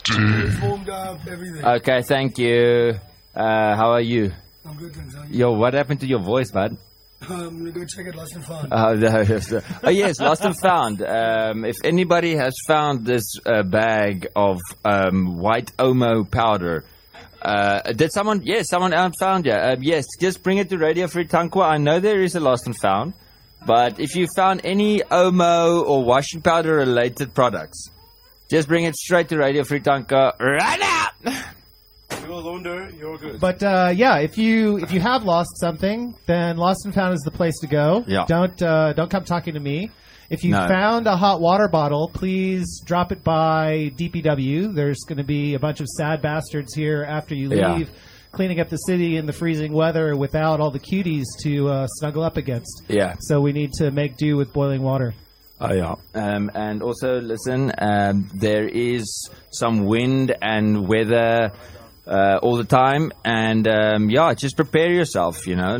It's warmed up, everything. Okay, thank you. How are you? I'm good, thanks. Yo, what happened to your voice, bud? I'm going to go check it Lost and Found. Oh, yes, Lost and Found. If anybody has found this bag of white Omo powder, did someone? Yes, someone found it. Yes, just bring it to Radio Free Tankwa. I know there is a Lost and Found, but if you found any Omo or washing powder related products, just bring it straight to Radio Free Tankwa right now. You're launder, you're good. But if you have lost something, then Lost and Found is the place to go. Yeah. Don't come talking to me. If you No. found a hot water bottle, please drop it by DPW. There's going to be a bunch of sad bastards here after you leave, Yeah. cleaning up the city in the freezing weather without all the cuties to snuggle up against. Yeah. So we need to make do with boiling water. Oh, yeah. And also, listen, there is some wind and weather all the time. And, just prepare yourself,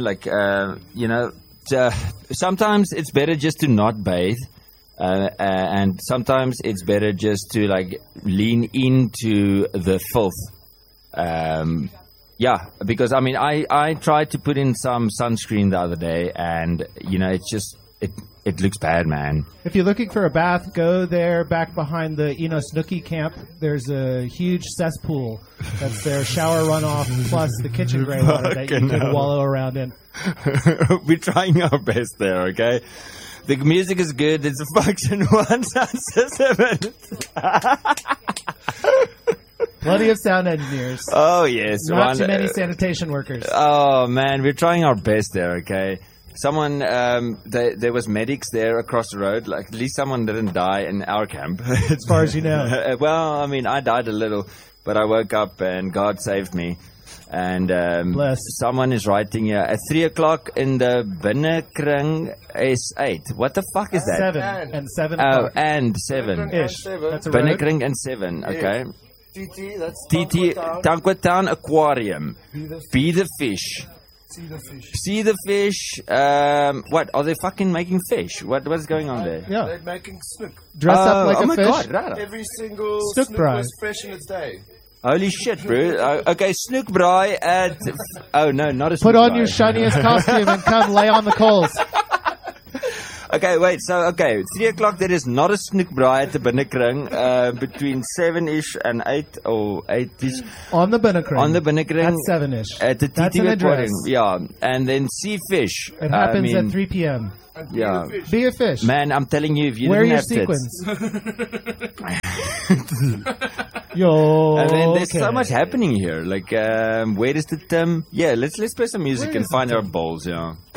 sometimes it's better just to not bathe. And sometimes it's better just to, lean into the filth. Because, I tried to put in some sunscreen the other day, and, it looks bad, man. If you're looking for a bath, go there back behind the Eno Snooki camp. There's a huge cesspool. That's their shower runoff plus the kitchen gray water that you can wallow around in. We're trying our best there, okay? The music is good. It's a function 177. Plenty of sound engineers. Oh, yes. Not too many sanitation workers. Oh, man. We're trying our best there, okay? Someone, there was medics there across the road. At least someone didn't die in our camp. As far as you know. Well, I died a little, but I woke up and God saved me. And someone is writing here, at 3 o'clock in the Binnekring S8. What the fuck is that? 7 and 7 Oh, o'clock. and 7. Ish. That's a road. Binnekring and 7, okay. TT, that's TT, Tankwa Town Aquarium. Be the fish. See the fish. What? Are they fucking making fish? What's going on there? Yeah. They're making snook. Dress up like oh a my fish. God, rara. Every single Snook snook braai. was fresh in its day. Holy shit, bro. Okay, Snook Braai at... Oh, no, not a Snook Put on Braai. your shiniest costume and come lay on the coals. Okay, wait. So, 3 o'clock, there is not a Snook Braai at the Binnekring between 7-ish and 8 or 8-ish. On the Binnekring. On the Binnekring. At 7-ish. At the That's TT an address. Aquarium. Yeah. And then Sea Fish. It happens at 3 p.m. Yeah. Be a fish. Man, I'm telling you, if you Wear didn't your have tits... sequins. Yo. And then there's so okay. much happening here. Where is the... let's play some music and find our bowls, yeah.